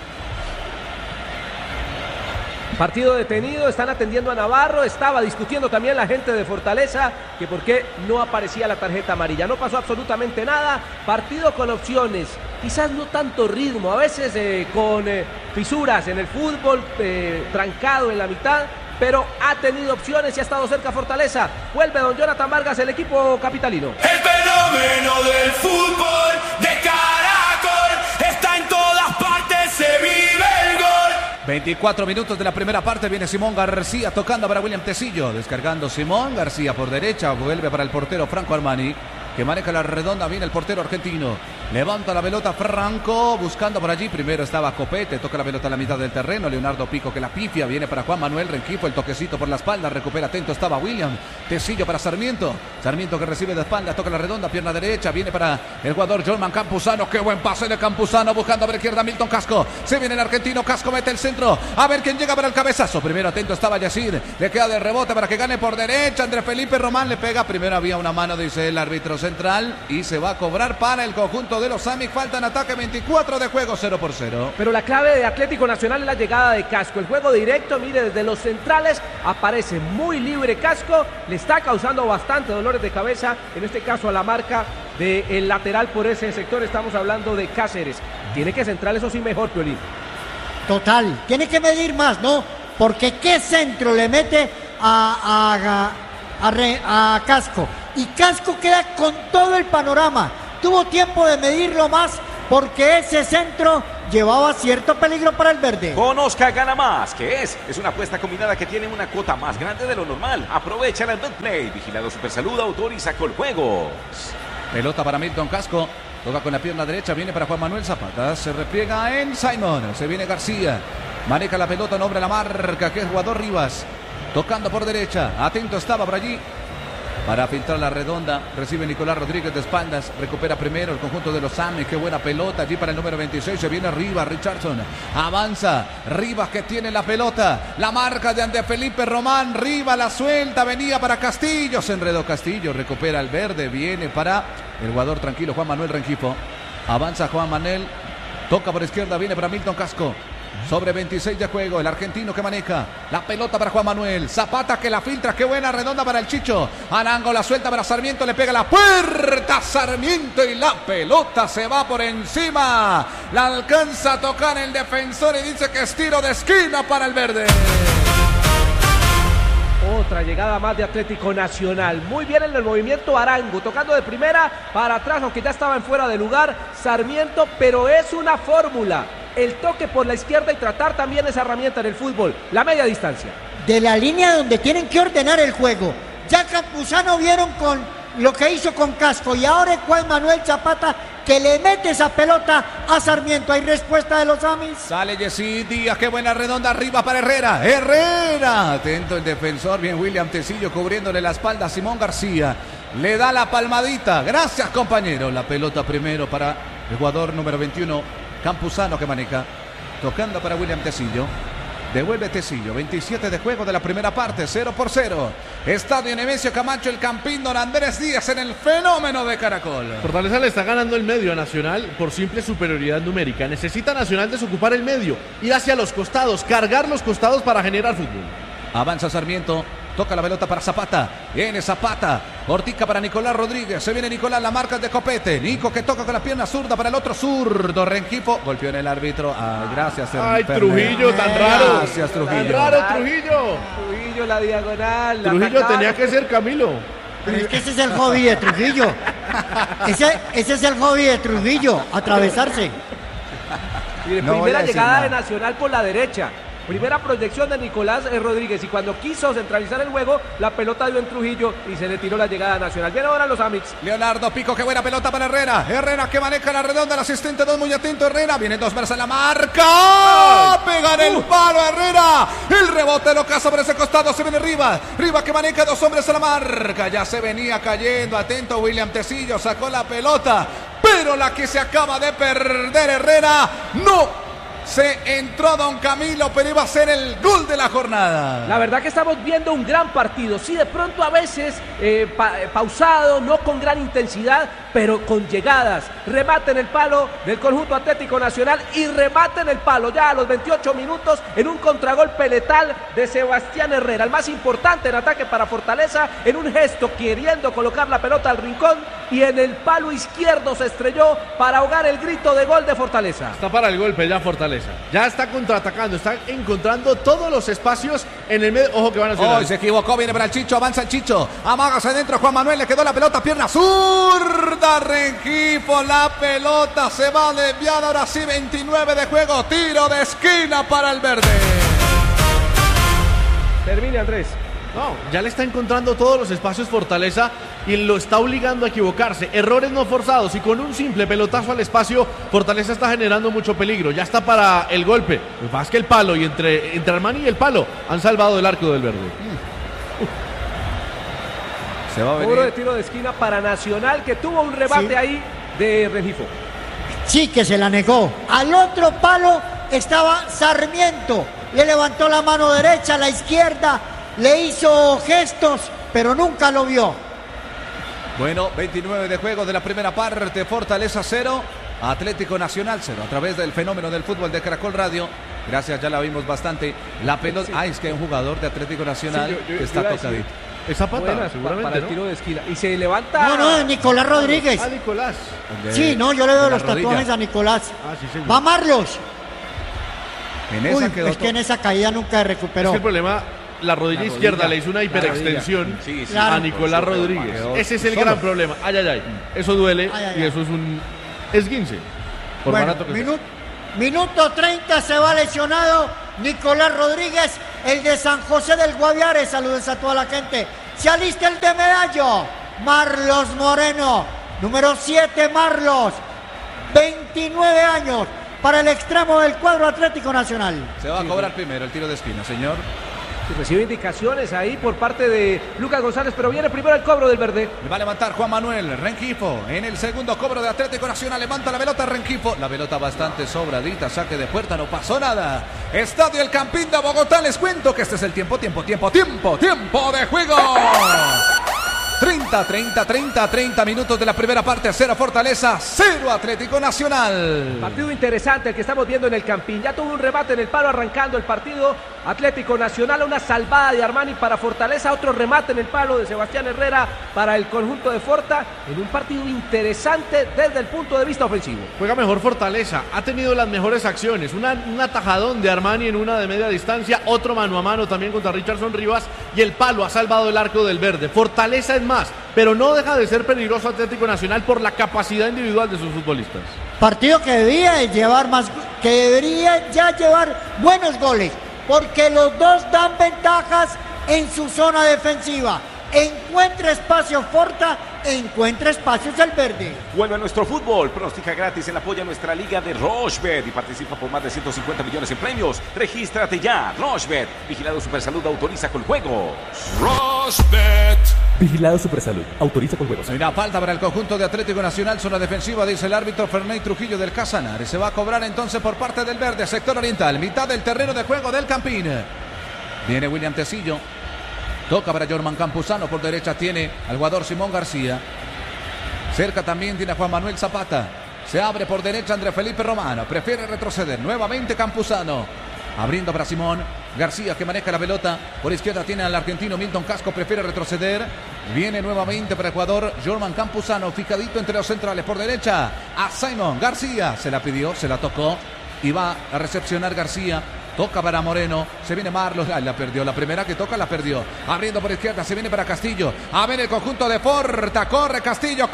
Speaker 2: Partido detenido, están atendiendo a Navarro, estaba discutiendo también la gente de Fortaleza que por qué no aparecía la tarjeta amarilla. No pasó absolutamente nada, partido con opciones, quizás no tanto ritmo, a veces con fisuras en el fútbol, trancado en la mitad, pero ha tenido opciones y ha estado cerca Fortaleza. Vuelve don Jonathan Vargas, el equipo capitalino.
Speaker 8: El fenómeno del fútbol de Caracol está en todas partes, se vive el gol.
Speaker 5: 24 minutos de la primera parte, viene Simón García tocando para William Tecillo, descargando Simón García por derecha, vuelve para el portero Franco Armani, que maneja la redonda, viene el portero argentino. Levanta la pelota Franco, buscando por allí. Primero estaba Copete, toca la pelota a la mitad del terreno. Leonardo Pico que la pifia, viene para Juan Manuel Rengifo, el toquecito por la espalda, recupera atento, estaba William. Tecillo para Sarmiento. Sarmiento que recibe de espalda, toca la redonda, pierna derecha, viene para el jugador Jorman Campuzano. Qué buen pase de Campuzano, buscando a la izquierda Milton Casco. Se viene el argentino, Casco mete el centro. A ver quién llega para el cabezazo. Primero atento estaba Yacid, le queda de rebote para que gane por derecha. Andrés Felipe Román le pega. Primero había una mano, dice el árbitro central, y se va a cobrar para el conjunto de los Amics. Falta en ataque, 24 de juego, 0-0.
Speaker 2: Pero la clave de Atlético Nacional es la llegada de Casco. El juego directo, mire, desde los centrales aparece muy libre Casco. Le está causando bastante dolores de cabeza, en este caso a la marca del lateral por ese sector. Estamos hablando de Cáceres. Tiene que centrar, eso sí, mejor, Piolín.
Speaker 3: Total, tiene que medir más, ¿no? Porque qué centro le mete a Casco. Y Casco queda con todo el panorama. Tuvo tiempo de medirlo más porque ese centro llevaba cierto peligro para el verde.
Speaker 6: Conozca Gana Más, ¿qué es? Es una apuesta combinada que tiene una cuota más grande de lo normal. Aprovecha la BetPlay. Vigilado Supersalud, autoriza Coljuegos.
Speaker 5: Pelota para Milton Casco. Toca con la pierna derecha, viene para Juan Manuel Zapata. Se repliega en Simon. Se viene García. Maneja la pelota, nombre la marca, que es jugador Rivas. Tocando por derecha. Atento estaba por allí. Para filtrar la redonda, recibe Nicolás Rodríguez de espaldas, recupera primero el conjunto de los Amics, qué buena pelota allí para el número 26, se viene Rivas, Richardson, avanza, Rivas que tiene la pelota, la marca de Andrés Felipe Román, Rivas la suelta, venía para Castillo, se enredó Castillo, recupera el verde, viene para el jugador tranquilo Juan Manuel Rengifo, avanza Juan Manuel, toca por izquierda, viene para Milton Casco. Sobre 26 de juego, el argentino que maneja la pelota para Juan Manuel. Zapata que la filtra, qué buena redonda para el Chicho. Arango la suelta para Sarmiento, le pega la puerta Sarmiento y la pelota se va por encima. La alcanza a tocar el defensor y dice que es tiro de esquina para el verde.
Speaker 2: Otra llegada más de Atlético Nacional. Muy bien en el movimiento Arango, tocando de primera para atrás, aunque ya estaba en fuera de lugar Sarmiento, pero es una fórmula. El toque por la izquierda y tratar también esa herramienta en el fútbol, la media distancia.
Speaker 3: De la línea donde tienen que ordenar el juego. Ya Campuzano vieron con lo que hizo con Casco y ahora Juan Manuel Zapata que le mete esa pelota a Sarmiento. Hay respuesta de los Amics.
Speaker 5: Sale Yesí Díaz, qué buena redonda arriba para Herrera. Herrera, atento el defensor, bien William Tecillo cubriéndole la espalda a Simón García. Le da la palmadita, gracias compañero. La pelota primero para el jugador número 21. Campuzano que maneja, tocando para William Tecillo, devuelve Tecillo, 27 de juego de la primera parte, 0-0. Estadio Nemesio Camacho, el Campín Don Andrés Díaz en el fenómeno de Caracol.
Speaker 1: Fortaleza le está ganando el medio a Nacional por simple superioridad numérica. Necesita Nacional desocupar el medio, ir hacia los costados, cargar los costados para generar fútbol.
Speaker 5: Avanza Sarmiento. Toca la pelota para Zapata. Viene Zapata. Ortica para Nicolás Rodríguez. Se viene Nicolás. La marca de Copete. Nico que toca con la pierna zurda para el otro zurdo. Rengifo. Golpeó en el árbitro. Ay, gracias.
Speaker 1: Ay, Trujillo, tan raro.
Speaker 5: Gracias, Trujillo.
Speaker 1: Tan raro, Trujillo.
Speaker 2: Trujillo, la diagonal.
Speaker 1: Trujillo tenía que ser Camilo.
Speaker 3: Pero es que ese es el hobby de Trujillo. Ese es el hobby de Trujillo. Atravesarse.
Speaker 2: Primera llegada de Nacional por la derecha. Primera proyección de Nicolás Rodríguez y cuando quiso centralizar el juego, la pelota dio en Trujillo y se le tiró la llegada nacional. Bien ahora los Amics.
Speaker 5: Leonardo Pico, qué buena pelota para Herrera. Herrera que maneja la redonda, el asistente 2 muy atento. Herrera, viene 2 veces en la marca. Pegan el palo a Herrera. El rebote lo caza por ese costado, se viene Rivas. Rivas que maneja 2 hombres a la marca. Ya se venía cayendo, atento William Tecillo, sacó la pelota. Pero la que se acaba de perder Herrera, no. Se entró Don Camilo, pero iba a ser el gol de la jornada.
Speaker 2: La verdad que estamos viendo un gran partido. Sí, de pronto a veces pausado, no con gran intensidad, pero con llegadas. Remate en el palo del conjunto Atlético Nacional y remate en el palo ya a los 28 minutos en un contragolpe letal de Sebastián Herrera. El más importante en ataque para Fortaleza, en un gesto queriendo colocar la pelota al rincón y en el palo izquierdo se estrelló para ahogar el grito de gol de Fortaleza.
Speaker 1: Está para el golpe ya Fortaleza. Ya está contraatacando, está encontrando todos los espacios en el medio. Ojo que van a hacer.
Speaker 5: Oh, se equivocó, viene para el Chicho, avanza el Chicho. Amágase adentro Juan Manuel, le quedó la pelota, pierna zurda, Rengifo, la pelota se va desviada, ahora sí 29 de juego, tiro de esquina para el verde.
Speaker 2: Termine Andrés.
Speaker 1: No, ya le está encontrando todos los espacios Fortaleza y lo está obligando a equivocarse. Errores no forzados y con un simple pelotazo al espacio, Fortaleza está generando mucho peligro. Ya está para el golpe. Lo que pasa es que el palo y entre Armani y el palo han salvado el arco del verde.
Speaker 2: Se va a venir. Cobro de tiro de esquina para Nacional, que tuvo un rebate ahí de Rengifo.
Speaker 3: Sí, que se la negó. Al otro palo estaba Sarmiento. Le levantó la mano derecha, la izquierda. Le hizo gestos, pero nunca lo vio.
Speaker 5: Bueno, 29 de juego de la primera parte. Fortaleza 0, Atlético Nacional 0. A través del fenómeno del fútbol de Caracol Radio. Gracias, ya la vimos bastante. La pelota. Sí. Es que hay un jugador de Atlético Nacional que está tocadito.
Speaker 1: Esa patada, seguramente,
Speaker 2: para el tiro de esquina. Y se levanta.
Speaker 3: No, Nicolás Rodríguez.
Speaker 1: Nicolás.
Speaker 3: Sí, no, yo le veo los tatuajes a Nicolás.
Speaker 1: Sí, señor.
Speaker 3: Va Marlos.
Speaker 5: En esa quedó
Speaker 3: es que en esa caída nunca se recuperó.
Speaker 1: Es que el problema, la rodilla izquierda le hizo una hiperextensión a Nicolás Rodríguez. Ese es el gran problema. Eso duele y eso es un esguince. Por barato que sea.
Speaker 3: Minuto 30, se va lesionado Nicolás Rodríguez, el de San José del Guaviare. Saludos a toda la gente. Se alista el de Medallo, Marlos Moreno, número 7, Marlos, 29 años, para el extremo del cuadro Atlético Nacional.
Speaker 5: Se va a cobrar primero el tiro de esquina, señor.
Speaker 2: Recibe indicaciones ahí por parte de Lucas González, pero viene primero el cobro del verde.
Speaker 5: Le va a levantar Juan Manuel Rengifo en el segundo cobro de Atlético Nacional. Levanta la pelota Rengifo. La pelota bastante sobradita, saque de puerta, no pasó nada. Estadio El Campín de Bogotá. Les cuento que este es el tiempo de juego. 30 minutos de la primera parte. 0 Fortaleza, 0 Atlético Nacional.
Speaker 2: Partido interesante el que estamos viendo en el Campín. Ya tuvo un remate en el palo arrancando el partido. Atlético Nacional, una salvada de Armani para Fortaleza, otro remate en el palo de Sebastián Herrera para el conjunto de Forta, en un partido interesante desde el punto de vista ofensivo.
Speaker 1: Juega mejor Fortaleza, ha tenido las mejores acciones, un atajadón de Armani en una de media distancia, otro mano a mano también contra Richardson Rivas y el palo ha salvado el arco del verde. Fortaleza es más, pero no deja de ser peligroso Atlético Nacional por la capacidad individual de sus futbolistas.
Speaker 3: Partido que debería ya llevar buenos goles, porque los dos dan ventajas en su zona defensiva. Encuentra espacio Forta, encuentra espacios el verde.
Speaker 6: Vuelve a nuestro fútbol, pronostica gratis en apoyo a nuestra liga de Rochebet y participa por más de 150 millones en premios. Regístrate ya, Rochebet, vigilado Supersalud, autoriza con juegos.
Speaker 7: Rochebet. Vigilado Supersalud, autoriza con juegos.
Speaker 5: Hay una falta para el conjunto de Atlético Nacional, zona defensiva, dice el árbitro Ferney Trujillo del Casanare. Se va a cobrar entonces por parte del verde, sector oriental, mitad del terreno de juego del Campín. Viene William Tecillo. Toca para Jorman Campuzano, por derecha tiene al jugador Simón García. Cerca también tiene a Juan Manuel Zapata. Se abre por derecha André Felipe Romano, prefiere retroceder. Nuevamente Campuzano, abriendo para Simón García, que maneja la pelota. Por izquierda tiene al argentino Milton Casco, prefiere retroceder. Viene nuevamente para el jugador Jorman Campuzano, fijadito entre los centrales. Por derecha a Simón García, se la pidió, se la tocó y va a recepcionar García. Toca para Moreno, se viene Marlos, la perdió, la primera que toca la perdió. Abriendo por izquierda, se viene para Castillo. A ver el conjunto de Forta, corre Castillo,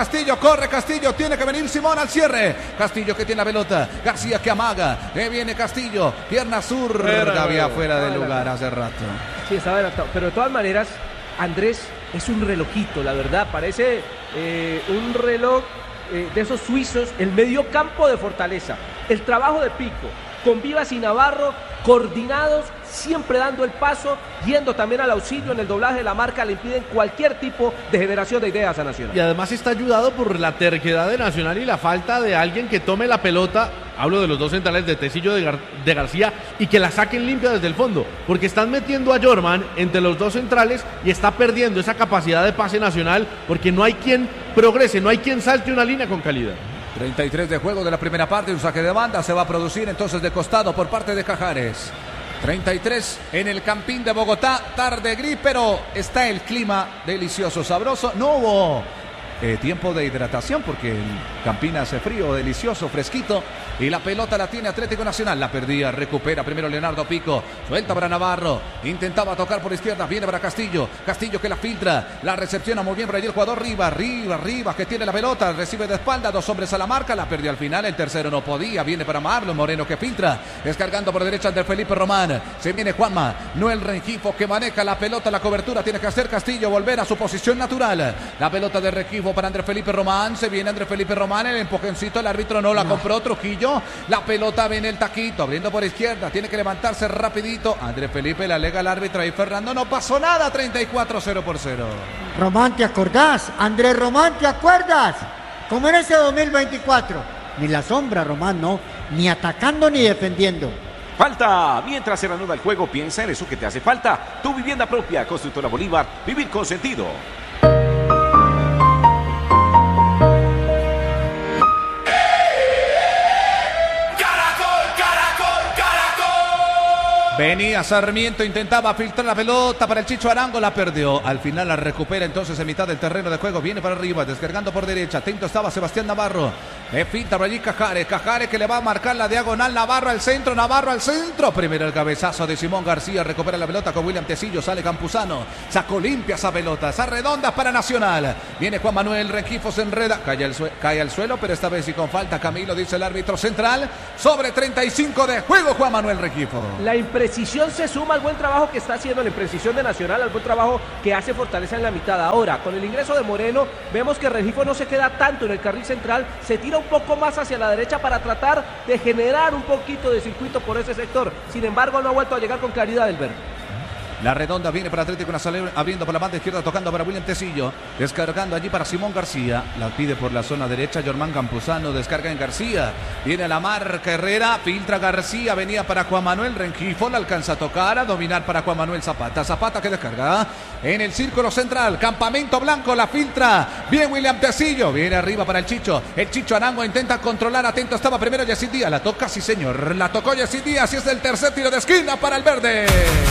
Speaker 5: tiene que venir Simón al cierre. Castillo que tiene la pelota, García que amaga, viene Castillo, pierna zurda, había fuera de lugar hace rato.
Speaker 2: Sí, estaba adelantado, pero de todas maneras, Andrés es un relojito, la verdad, parece un reloj de esos suizos, el medio campo de Fortaleza, el trabajo de Pico, con Vivas y Navarro, coordinados, siempre dando el paso, yendo también al auxilio en el doblaje de la marca, le impiden cualquier tipo de generación de ideas a Nacional.
Speaker 1: Y además está ayudado por la terquedad de Nacional y la falta de alguien que tome la pelota, hablo de los dos centrales de Tecillo de García, y que la saquen limpia desde el fondo, porque están metiendo a Jorman entre los dos centrales y está perdiendo esa capacidad de pase Nacional, porque no hay quien progrese, no hay quien salte una línea con calidad.
Speaker 5: 33 de juego de la primera parte, un saque de banda se va a producir entonces de costado por parte de Cajares. 33 en el Campín de Bogotá, tarde gris, pero está el clima delicioso, sabroso. No hubo tiempo de hidratación porque el Campina hace frío, delicioso, fresquito. Y la pelota la tiene Atlético Nacional. La perdía, recupera primero Leonardo Pico. Suelta para Navarro. Intentaba tocar por izquierda. Viene para Castillo. Castillo que la filtra. La recepciona muy bien por allí el jugador Rivas que tiene la pelota. Recibe de espalda. 2 hombres a la marca. La perdió al final. El tercero no podía. Viene para Marlon Moreno que filtra. Descargando por derecha de Felipe Román. Se viene Juanma. Noel Rengifo que maneja la pelota. La cobertura tiene que hacer Castillo. Volver a su posición natural. La pelota de Rengifo para Andrés Felipe Román. Se viene Andrés Felipe Román. El empujoncito. El árbitro no la compró. Trujillo. La pelota viene el taquito, abriendo por izquierda, tiene que levantarse rapidito. Andrés Felipe le alega al árbitro y Fernando no pasó nada, 34-0-0.
Speaker 3: Román, ¿te acordás? Andrés Román, ¿te acuerdas? Como en ese 2024. Ni la sombra, Román, no. Ni atacando ni defendiendo.
Speaker 6: Falta. Mientras se reanuda el juego, piensa en eso que te hace falta. Tu vivienda propia, Constructora Bolívar. Vivir con sentido.
Speaker 5: Venía Sarmiento, intentaba filtrar la pelota para el Chicho Arango, la perdió. Al final la recupera entonces en mitad del terreno de juego. Viene para arriba, descargando por derecha. Atento estaba Sebastián Navarro. Finta por allí Cajares que le va a marcar la diagonal. Navarro al centro. Primero el cabezazo de Simón García. Recupera la pelota con William Tecillo. Sale Campuzano. Sacó limpia esa pelota. Esa redonda para Nacional. Viene Juan Manuel Rengifo, se enreda. Cae al suelo, pero esta vez y con falta. Camilo, dice el árbitro central. Sobre 35 de juego Juan Manuel Rengifo.
Speaker 2: La imprecisión se suma al buen trabajo que está haciendo la imprecisión de Nacional, al buen trabajo que hace Fortaleza en la mitad. Ahora, con el ingreso de Moreno, vemos que Rengifo no se queda tanto en el carril central, se tira un poco más hacia la derecha para tratar de generar un poquito de circuito por ese sector. Sin embargo, no ha vuelto a llegar con claridad el verde.
Speaker 5: La redonda viene para Atlético Nacional, abriendo por la banda izquierda, tocando para William Tecillo, descargando allí para Simón García, la pide por la zona derecha, Germán Campuzano, descarga en García, viene a la marca Herrera, filtra García, venía para Juan Manuel Rengifo, la alcanza a tocar, a dominar para Juan Manuel Zapata que descarga en el círculo central, campamento blanco, la filtra, bien William Tecillo, viene arriba para el Chicho Arango intenta controlar, atento estaba primero Yacid Díaz, la toca, sí señor, la tocó Yacid Díaz y es el tercer tiro de esquina para el verde.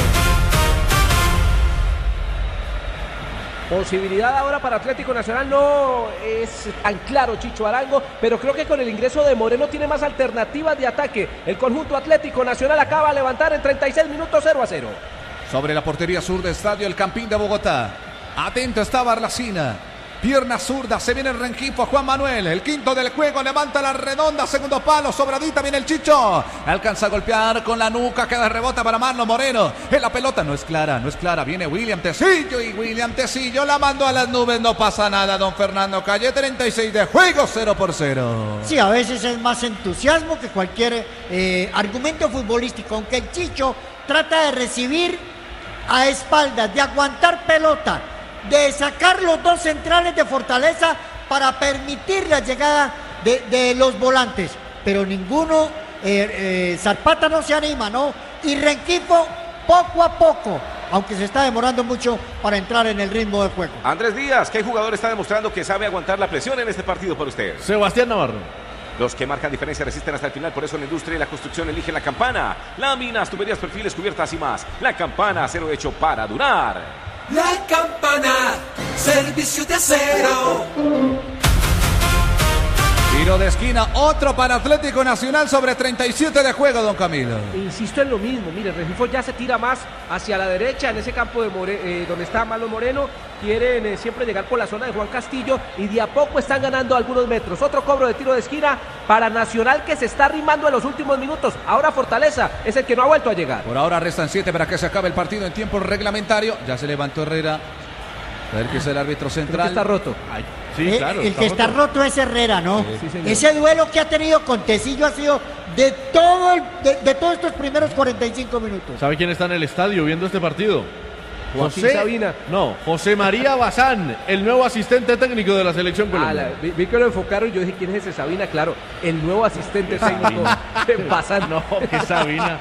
Speaker 2: Posibilidad ahora para Atlético Nacional, no es tan claro Chicho Arango, pero creo que con el ingreso de Moreno tiene más alternativas de ataque. El conjunto Atlético Nacional acaba de levantar en 36 minutos 0-0.
Speaker 5: Sobre la portería sur del estadio El Campín de Bogotá. Atento está Barlacina. Pierna zurda, se viene el Rengifo, Juan Manuel, el quinto del juego, levanta la redonda, segundo palo, sobradita, viene el Chicho, alcanza a golpear con la nuca, queda rebota para Marlon Moreno, en la pelota no es clara, viene William Tecillo y William Tecillo la mandó a las nubes, no pasa nada, don Fernando Calle, 36 de juego, 0-0.
Speaker 3: Sí, a veces es más entusiasmo que cualquier argumento futbolístico, aunque el Chicho trata de recibir a espaldas, de aguantar pelota, de sacar los dos centrales de Fortaleza para permitir la llegada de los volantes, pero ninguno, Zapata no se anima, ¿no? Y Rengifo poco a poco, aunque se está demorando mucho para entrar en el ritmo del juego.
Speaker 6: Andrés Díaz, ¿qué jugador está demostrando que sabe aguantar la presión en este partido por usted?
Speaker 1: Sebastián Navarro.
Speaker 6: Los que marcan diferencia resisten hasta el final, por eso la industria y la construcción eligen la Campana. Láminas, tuberías, perfiles, cubiertas y más. La Campana, acero hecho para durar.
Speaker 8: La Campana, servicio de acero.
Speaker 5: Tiro de esquina, otro para Atlético Nacional sobre 37 de juego, don Camilo.
Speaker 2: Insisto en lo mismo, mire, Rengifo ya se tira más hacia la derecha, en ese campo de donde está Marlon Moreno, quieren siempre llegar por la zona de Juan Castillo y de a poco están ganando algunos metros. Otro cobro de tiro de esquina para Nacional que se está arrimando en los últimos minutos. Ahora Fortaleza es el que no ha vuelto a llegar.
Speaker 5: Por ahora restan 7 para que se acabe el partido en tiempo reglamentario. Ya se levantó Herrera. A ver qué es el árbitro central.
Speaker 2: Está roto.
Speaker 1: Ay, sí, claro.
Speaker 3: El que está roto es Herrera, ¿no?
Speaker 2: Sí,
Speaker 3: ese duelo que ha tenido con Tecillo ha sido de todos estos primeros 45 minutos.
Speaker 1: ¿Sabe quién está en el estadio viendo este partido?
Speaker 2: Sabina.
Speaker 1: No, José María Bazán, el nuevo asistente técnico de la selección colombiana.
Speaker 2: Vi que lo enfocaron y yo dije, ¿quién es ese Sabina? Claro, el nuevo asistente técnico de Bazán.
Speaker 1: No, que Sabina.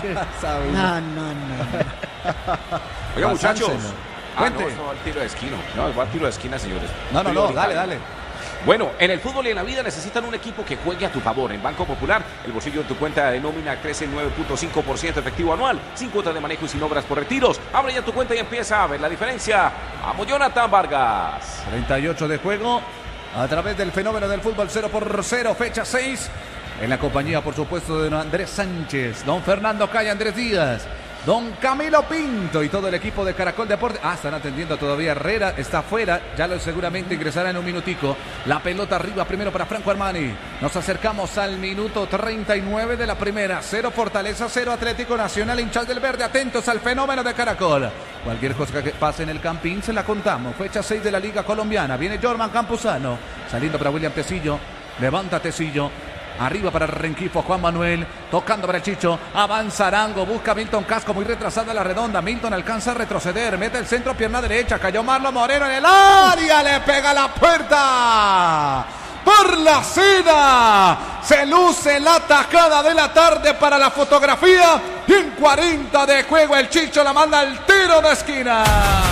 Speaker 3: No.
Speaker 6: Oiga, muchachos.
Speaker 5: Cuente.
Speaker 6: No, al tiro de esquina. No, va al tiro de esquina, señores.
Speaker 5: No, dale.
Speaker 6: Bueno, en el fútbol y en la vida necesitan un equipo que juegue a tu favor. En Banco Popular, el bolsillo de tu cuenta de nómina crece 9.5% efectivo anual, sin cuotas de manejo y sin obras por retiros. Abre ya tu cuenta y empieza a ver la diferencia. Vamos, Jonathan Vargas.
Speaker 5: 38 de juego a través del fenómeno del fútbol 0-0, fecha 6. En la compañía, por supuesto, de don Andrés Sánchez, don Fernando Calle, Andrés Díaz, don Camilo Pinto y todo el equipo de Caracol Deportes. Están atendiendo todavía. Herrera está fuera. Ya lo seguramente ingresará en un minutico. La pelota arriba primero para Franco Armani. Nos acercamos al minuto 39 de la primera. 0 Fortaleza, 0 Atlético Nacional. Hinchas del verde, atentos al fenómeno de Caracol. Cualquier cosa que pase en el Campín se la contamos. Fecha 6 de la Liga Colombiana. Viene Jorman Campuzano. Saliendo para William Tecillo. Levanta Tecillo. Arriba para Rengifo, Juan Manuel, tocando para el Chicho, avanza Arango, busca Milton Casco, muy retrasada la redonda, Milton alcanza a retroceder, mete el centro, pierna derecha, cayó Marlon Moreno en el área, le pega la puerta, por la cena, se luce la tajada de la tarde para la fotografía, y en 40 de juego el Chicho la manda al tiro de esquina.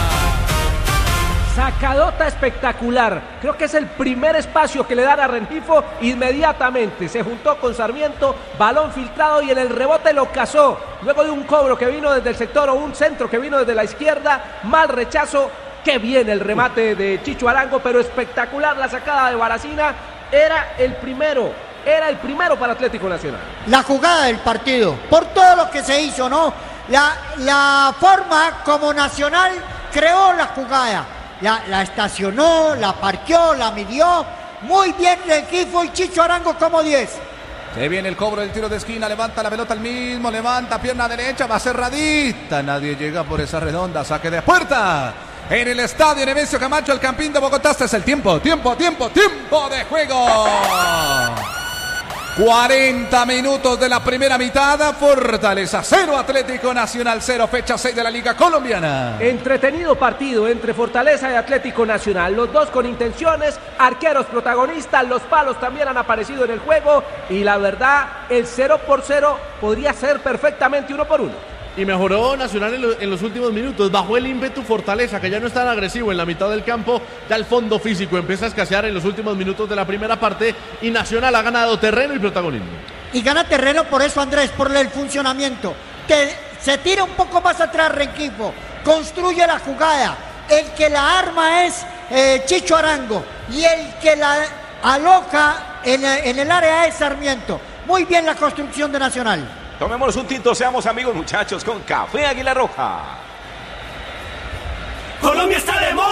Speaker 2: Sacadota espectacular. Creo que es el primer espacio que le dan a Rengifo inmediatamente. Se juntó con Sarmiento, balón filtrado y en el rebote lo cazó. Luego de un cobro que vino desde el sector o un centro que vino desde la izquierda. Mal rechazo. Qué bien el remate de Chicho Arango, pero espectacular la sacada de Baracina. Era el primero para Atlético Nacional.
Speaker 3: La jugada del partido, por todo lo que se hizo, ¿no? La forma como Nacional creó la jugada. La estacionó, la parqueó, la midió. Muy bien Rengifo y Chicho Arango como 10.
Speaker 5: Se viene el cobro del tiro de esquina, levanta la pelota al mismo, levanta pierna derecha, va cerradita. Nadie llega por esa redonda, saque de puerta. En el estadio Nemesio Camacho, el Campín de Bogotá. Este es el tiempo de juego. 40 minutos de la primera mitad. Fortaleza 0, Atlético Nacional 0, fecha 6 de la Liga Colombiana.
Speaker 2: Entretenido partido entre Fortaleza y Atlético Nacional. Los dos con intenciones, arqueros protagonistas, los palos también han aparecido en el juego. Y la verdad, el 0-0 podría ser perfectamente 1-1.
Speaker 1: Y mejoró Nacional en los últimos minutos. Bajó el ímpetu Fortaleza, que ya no es tan agresivo en la mitad del campo. Ya el fondo físico empieza a escasear en los últimos minutos de la primera parte. Y Nacional ha ganado terreno y protagonismo.
Speaker 3: Y gana terreno por eso, Andrés, por el funcionamiento. Se tira un poco más atrás Rengifo. Construye la jugada. El que la arma es Chicho Arango. Y el que la aloja en el área es Sarmiento. Muy bien la construcción de Nacional.
Speaker 6: Tomémonos un tinto, seamos amigos muchachos con Café Águila Roja.
Speaker 8: Colombia está de moda.